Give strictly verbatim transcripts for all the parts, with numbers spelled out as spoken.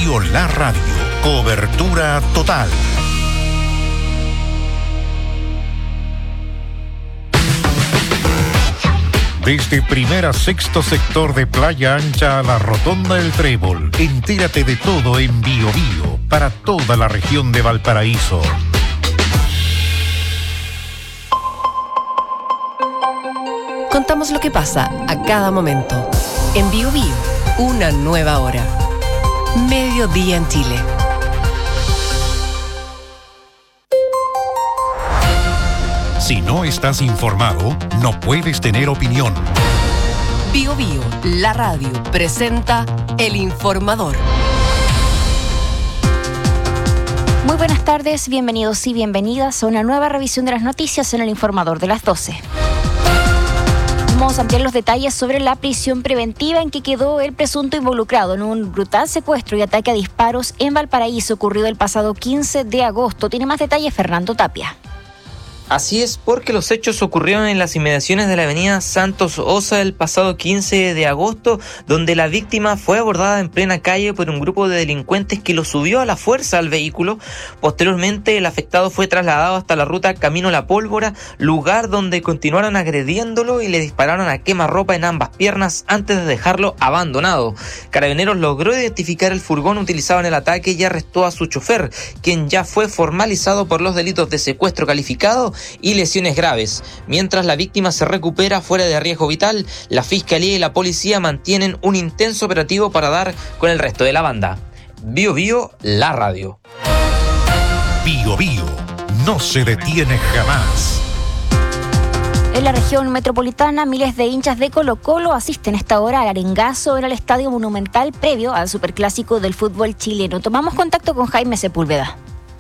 Bio La Radio. Cobertura total. Desde primera a sexto sector de Playa Ancha a la Rotonda del Trébol, entérate de todo en Bio Bio para toda la región de Valparaíso. Contamos lo que pasa a cada momento. En Bio Bio, una nueva hora. Mediodía en Chile. Si no estás informado, no puedes tener opinión. Bio Bio, la radio, presenta El Informador. Muy buenas tardes, bienvenidos y bienvenidas a una nueva revisión de las noticias en El Informador de las doce. Vamos a ampliar los detalles sobre la prisión preventiva en que quedó el presunto involucrado en un brutal secuestro y ataque a disparos en Valparaíso ocurrido el pasado quince de agosto. Tiene más detalles Fernando Tapia. Así es, porque los hechos ocurrieron en las inmediaciones de la avenida Santos Osa el pasado quince de agosto, donde la víctima fue abordada en plena calle por un grupo de delincuentes que lo subió a la fuerza al vehículo. Posteriormente, el afectado fue trasladado hasta la ruta Camino La Pólvora, lugar donde continuaron agrediéndolo y le dispararon a quemarropa en ambas piernas antes de dejarlo abandonado. Carabineros logró identificar el furgón utilizado en el ataque y arrestó a su chofer, quien ya fue formalizado por los delitos de secuestro calificado y lesiones graves. Mientras la víctima se recupera fuera de riesgo vital, la Fiscalía y la Policía mantienen un intenso operativo para dar con el resto de la banda. Bio Bio, la radio. Bio Bio, no se detiene jamás. En la región metropolitana, miles de hinchas de Colo-Colo asisten a esta hora al arengazo en el Estadio Monumental previo al superclásico del fútbol chileno. Tomamos contacto con Jaime Sepúlveda.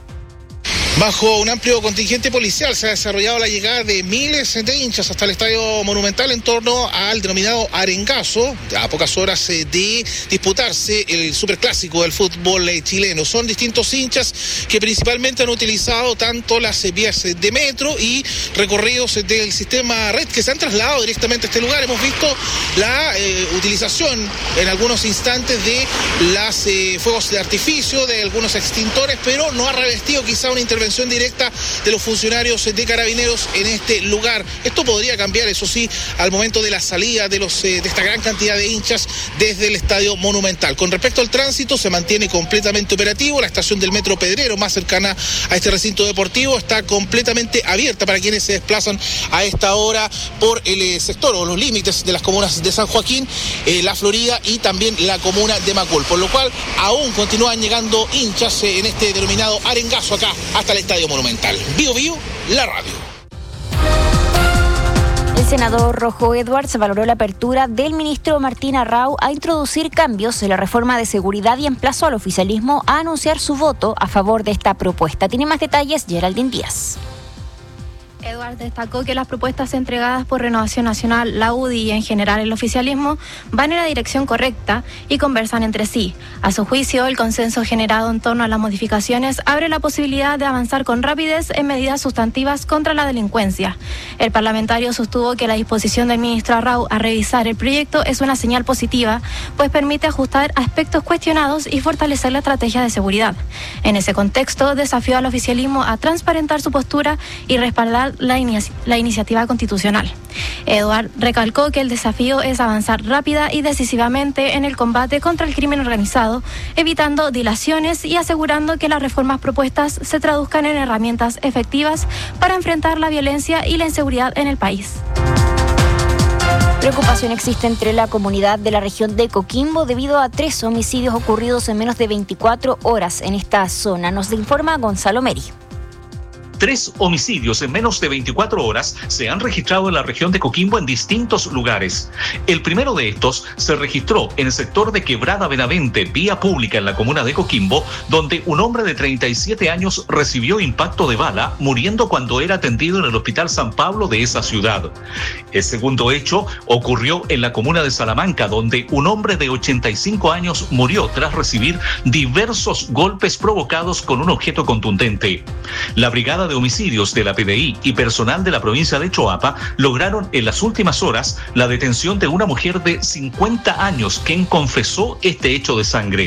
Bajo un amplio contingente policial se ha desarrollado la llegada de miles de hinchas hasta el Estadio Monumental en torno al denominado arengazo, a pocas horas de disputarse el superclásico del fútbol chileno. Son distintos hinchas que principalmente han utilizado tanto las vías de metro y recorridos del sistema red que se han trasladado directamente a este lugar. Hemos visto la eh, utilización en algunos instantes de los eh, fuegos de artificio, de algunos extintores, pero no ha revestido quizá una intervención directa de los funcionarios de Carabineros en este lugar. Esto podría cambiar, eso sí, al momento de la salida de, los, eh, de esta gran cantidad de hinchas desde el Estadio Monumental. Con respecto al tránsito, se mantiene completamente operativo. La estación del Metro Pedrero, más cercana a este recinto deportivo, está completamente abierta para quienes se desplazan a esta hora por el eh, sector o los límites de las comunas de San Joaquín, eh, La Florida y también la comuna de Macul, por lo cual aún continúan llegando hinchas eh, en este denominado arengazo acá hasta el Estadio Monumental. Bio Bio, la radio. El senador Rojo Edwards valoró la apertura del ministro Martín Arrau a introducir cambios en la reforma de seguridad y emplazó al oficialismo a anunciar su voto a favor de esta propuesta. Tiene más detalles Geraldine Díaz. Edwards destacó que las propuestas entregadas por Renovación Nacional, la U D I y en general el oficialismo van en la dirección correcta y conversan entre sí. A su juicio, el consenso generado en torno a las modificaciones abre la posibilidad de avanzar con rapidez en medidas sustantivas contra la delincuencia. El parlamentario sostuvo que la disposición del ministro Arrau a revisar el proyecto es una señal positiva, pues permite ajustar aspectos cuestionados y fortalecer la estrategia de seguridad. En ese contexto, desafió al oficialismo a transparentar su postura y respaldar La, inici- la iniciativa constitucional. Edward recalcó que el desafío es avanzar rápida y decisivamente en el combate contra el crimen organizado, evitando dilaciones y asegurando que las reformas propuestas se traduzcan en herramientas efectivas para enfrentar la violencia y la inseguridad en el país. Preocupación existe entre la comunidad de la región de Coquimbo debido a tres homicidios ocurridos en menos de veinticuatro horas en esta zona. Nos informa Gonzalo Meri. Tres homicidios en menos de veinticuatro horas se han registrado en la región de Coquimbo en distintos lugares. El primero de estos se registró en el sector de Quebrada Benavente, vía pública en la comuna de Coquimbo, donde un hombre de treinta y siete años recibió impacto de bala, muriendo cuando era atendido en el Hospital San Pablo de esa ciudad. El segundo hecho ocurrió en la comuna de Salamanca, donde un hombre de ochenta y cinco años murió tras recibir diversos golpes provocados con un objeto contundente. La brigada de homicidios de la P D I y personal de la provincia de Choapa lograron en las últimas horas la detención de una mujer de cincuenta años quien confesó este hecho de sangre.